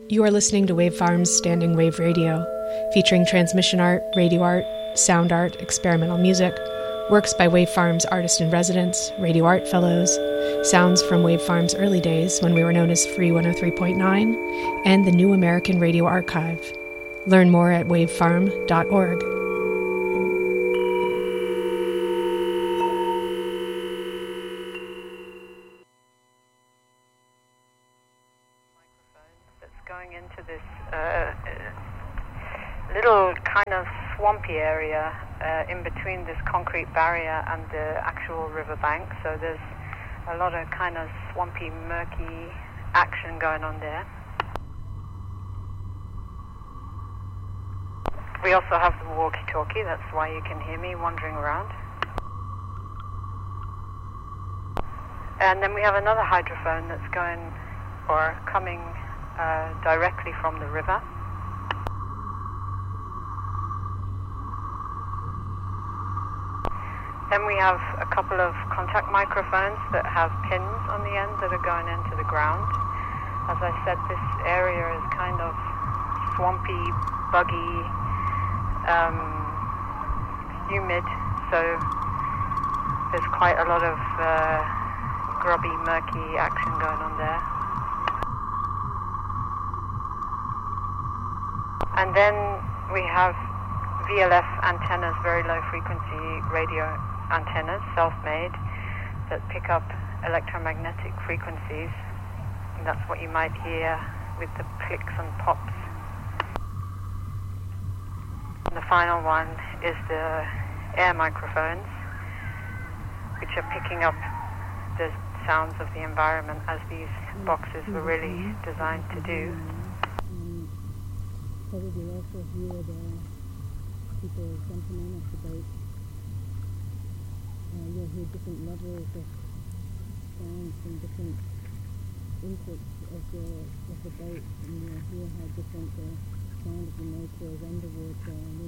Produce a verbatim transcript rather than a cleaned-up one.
You are listening to Wave Farm's Standing Wave Radio, featuring transmission art, radio art, sound art, experimental music, works by Wave Farm's artist-in-residence, radio art fellows, sounds from Wave Farm's early days when we were known as Free one oh three point nine, and the New American Radio Archive. Learn more at wavefarm dot org. Into this uh, little kind of swampy area uh, in between this concrete barrier and the actual riverbank. So there's a lot of kind of swampy, murky action going on there. We also have the walkie-talkie, that's why you can hear me wandering around. And then we have another hydrophone that's going, or coming Uh, directly from the river. Then we have a couple of contact microphones that have pins on the end that are going into the ground. As I said, this area is kind of swampy, buggy, um, humid, so there's quite a lot of uh, grubby, murky action going on there. And then we have V L F antennas, very low frequency radio antennas, self-made, that pick up electromagnetic frequencies. And that's what you might hear with the clicks and pops. And the final one is the air microphones, which are picking up the sounds of the environment, as these boxes were really designed to do. Probably also hear the people jumping in off the boat. Uh, you'll hear different levels of sound from different inputs of the of the boat, and you'll hear how different the sound of the motor is underwater.